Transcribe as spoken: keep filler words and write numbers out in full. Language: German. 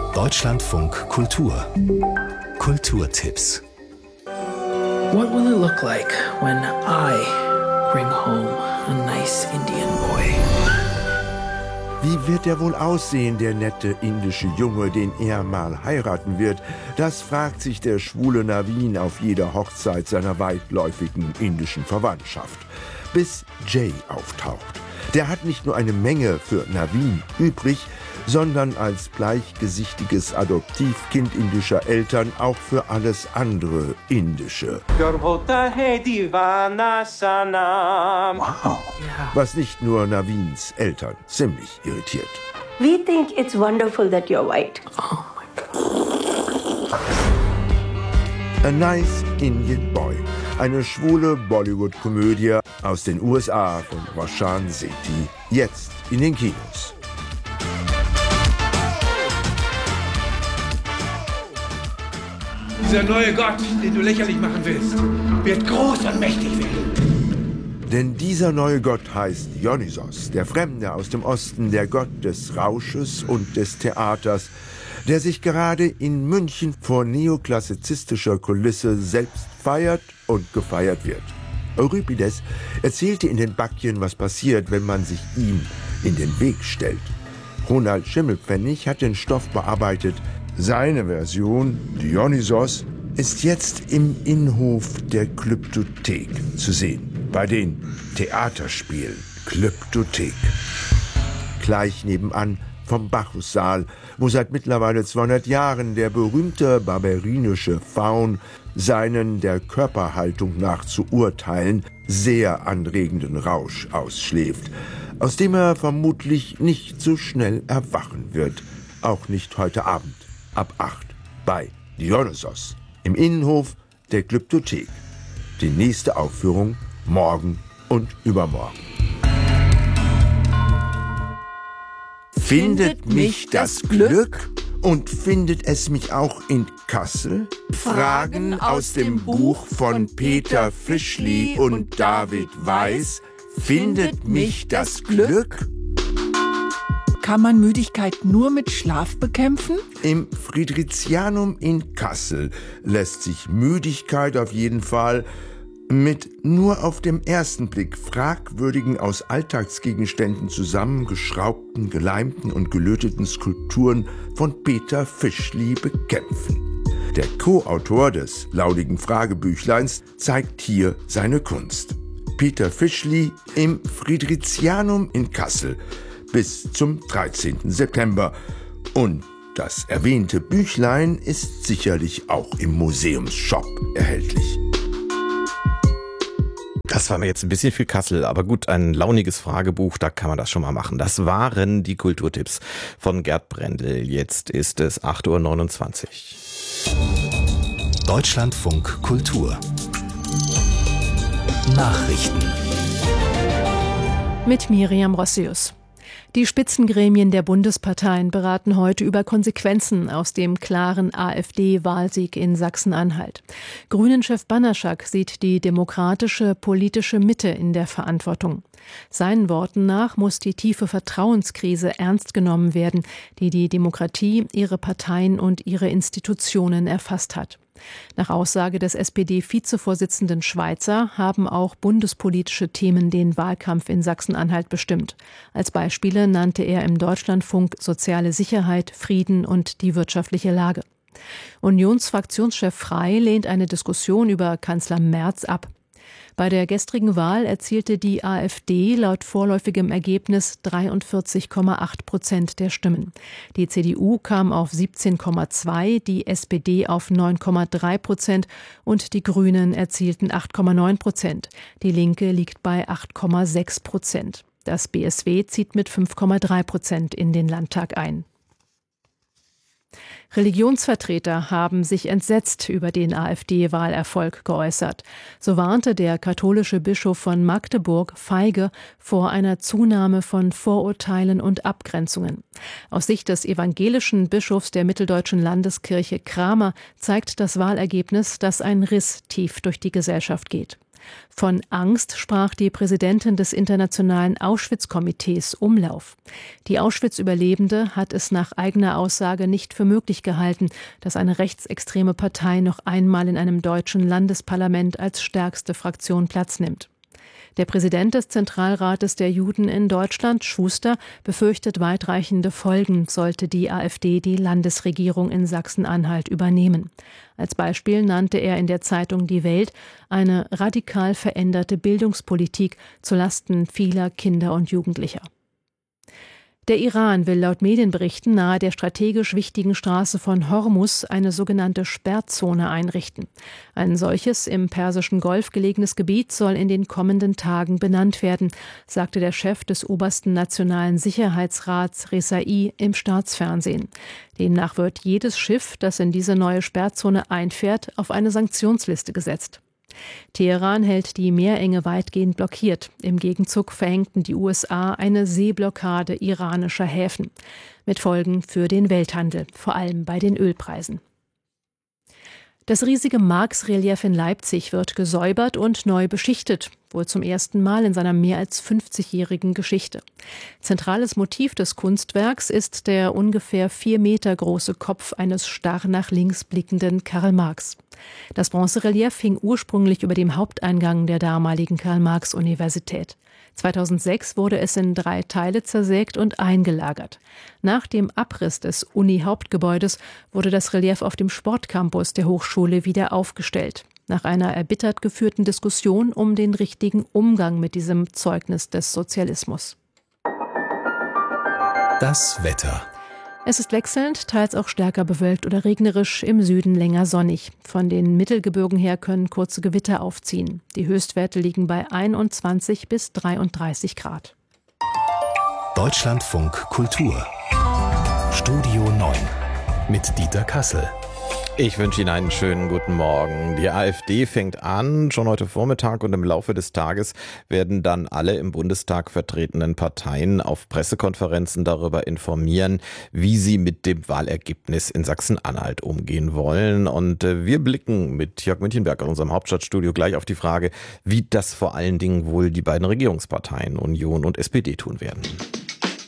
Deutschlandfunk Kultur. Kulturtipps. What will it look like when I bring home a nice Indian boy? Wie wird er wohl aussehen, der nette indische Junge, den er mal heiraten wird? Das fragt sich der schwule Naveen auf jeder Hochzeit seiner weitläufigen indischen Verwandtschaft. Bis Jay auftaucht. Der hat nicht nur eine Menge für Naveen übrig, sondern als bleichgesichtiges Adoptivkind indischer Eltern auch für alles andere Indische. Wow. Was nicht nur Naveens Eltern ziemlich irritiert. We think it's wonderful that you're white. Oh my God. A Nice Indian Boy. Eine schwule Bollywood-Komödie aus den U S A von Roshan Sethi. Jetzt in den Kinos. Dieser neue Gott, den du lächerlich machen willst, wird groß und mächtig werden. Denn dieser neue Gott heißt Dionysos, der Fremde aus dem Osten, der Gott des Rausches und des Theaters, der sich gerade in München vor neoklassizistischer Kulisse selbst feiert und gefeiert wird. Euripides erzählte in den Backien, was passiert, wenn man sich ihm in den Weg stellt. Ronald Schimmelpfennig hat den Stoff bearbeitet. Seine Version, Dionysos, ist jetzt im Innenhof der Glyptothek zu sehen. Bei den Theaterspielen Glyptothek. Gleich nebenan vom Bacchussaal, wo seit mittlerweile zweihundert Jahren der berühmte barbarinische Faun seinen der Körperhaltung nach zu urteilen sehr anregenden Rausch ausschläft, aus dem er vermutlich nicht so schnell erwachen wird. Auch nicht heute Abend. Ab acht bei Dionysos im Innenhof der Glyptothek. Die nächste Aufführung morgen und übermorgen. Findet mich das Glück und findet es mich auch in Kassel? Fragen aus dem Buch von Peter Fischli und David Weiß. Findet mich das Glück? Kann man Müdigkeit nur mit Schlaf bekämpfen? Im Friedrichianum in Kassel lässt sich Müdigkeit auf jeden Fall mit nur auf dem ersten Blick fragwürdigen, aus Alltagsgegenständen zusammengeschraubten, geleimten und gelöteten Skulpturen von Peter Fischli bekämpfen. Der Co-Autor des laudigen Fragebüchleins zeigt hier seine Kunst. Peter Fischli im Friedrichianum in Kassel bis zum dreizehnten September. Und das erwähnte Büchlein ist sicherlich auch im Museumsshop erhältlich. Das war mir jetzt ein bisschen viel Kassel, aber gut, ein launiges Fragebuch, da kann man das schon mal machen. Das waren die Kulturtipps von Gerd Brendel. Jetzt ist es acht Uhr neunundzwanzig. Deutschlandfunk Kultur. Nachrichten. Mit Miriam Rossius. Die Spitzengremien der Bundesparteien beraten heute über Konsequenzen aus dem klaren AfD-Wahlsieg in Sachsen-Anhalt. Grünen-Chef Banaszak sieht die demokratische politische Mitte in der Verantwortung. Seinen Worten nach muss die tiefe Vertrauenskrise ernst genommen werden, die die Demokratie, ihre Parteien und ihre Institutionen erfasst hat. Nach Aussage des S P D-Vizevorsitzenden Schweizer haben auch bundespolitische Themen den Wahlkampf in Sachsen-Anhalt bestimmt. Als Beispiele nannte er im Deutschlandfunk soziale Sicherheit, Frieden und die wirtschaftliche Lage. Unionsfraktionschef Frey lehnt eine Diskussion über Kanzler Merz ab. Bei der gestrigen Wahl erzielte die AfD laut vorläufigem Ergebnis dreiundvierzig Komma acht Prozent der Stimmen. Die C D U kam auf siebzehn Komma zwei, die S P D auf neun Komma drei Prozent und die Grünen erzielten acht Komma neun Prozent. Die Linke liegt bei acht Komma sechs Prozent. Das B S W zieht mit fünf Komma drei Prozent in den Landtag ein. Religionsvertreter haben sich entsetzt über den AfD-Wahlerfolg geäußert. So warnte der katholische Bischof von Magdeburg, Feige, vor einer Zunahme von Vorurteilen und Abgrenzungen. Aus Sicht des evangelischen Bischofs der Mitteldeutschen Landeskirche Kramer zeigt das Wahlergebnis, dass ein Riss tief durch die Gesellschaft geht. Von Angst sprach die Präsidentin des Internationalen Auschwitz-Komitees Umlauf. Die Auschwitz-Überlebende hat es nach eigener Aussage nicht für möglich gehalten, dass eine rechtsextreme Partei noch einmal in einem deutschen Landesparlament als stärkste Fraktion Platz nimmt. Der Präsident des Zentralrates der Juden in Deutschland, Schuster, befürchtet weitreichende Folgen, sollte die AfD die Landesregierung in Sachsen-Anhalt übernehmen. Als Beispiel nannte er in der Zeitung Die Welt eine radikal veränderte Bildungspolitik zulasten vieler Kinder und Jugendlicher. Der Iran will laut Medienberichten nahe der strategisch wichtigen Straße von Hormuz eine sogenannte Sperrzone einrichten. Ein solches im Persischen Golf gelegenes Gebiet soll in den kommenden Tagen benannt werden, sagte der Chef des obersten nationalen Sicherheitsrats Rezaei im Staatsfernsehen. Demnach wird jedes Schiff, das in diese neue Sperrzone einfährt, auf eine Sanktionsliste gesetzt. Teheran hält die Meerenge weitgehend blockiert. Im Gegenzug verhängten die U S A eine Seeblockade iranischer Häfen. Mit Folgen für den Welthandel, vor allem bei den Ölpreisen. Das riesige Marx-Relief in Leipzig wird gesäubert und neu beschichtet, wohl zum ersten Mal in seiner mehr als fünfzigjährigen Geschichte. Zentrales Motiv des Kunstwerks ist der ungefähr vier Meter große Kopf eines starr nach links blickenden Karl Marx. Das Bronzerelief hing ursprünglich über dem Haupteingang der damaligen Karl-Marx-Universität. zweitausendsechs wurde es in drei Teile zersägt und eingelagert. Nach dem Abriss des Uni-Hauptgebäudes wurde das Relief auf dem Sportcampus der Hochschule wieder aufgestellt. Nach einer erbittert geführten Diskussion um den richtigen Umgang mit diesem Zeugnis des Sozialismus. Das Wetter. Es ist wechselnd, teils auch stärker bewölkt oder regnerisch, im Süden länger sonnig. Von den Mittelgebirgen her können kurze Gewitter aufziehen. Die Höchstwerte liegen bei einundzwanzig bis dreiunddreißig Grad. Deutschlandfunk Kultur. Studio neun mit Dieter Kassel. Ich wünsche Ihnen einen schönen guten Morgen. Die AfD fängt an, schon heute Vormittag, und im Laufe des Tages werden dann alle im Bundestag vertretenen Parteien auf Pressekonferenzen darüber informieren, wie sie mit dem Wahlergebnis in Sachsen-Anhalt umgehen wollen. Und wir blicken mit Jörg Münchenberg aus unserem Hauptstadtstudio gleich auf die Frage, wie das vor allen Dingen wohl die beiden Regierungsparteien Union und S P D tun werden.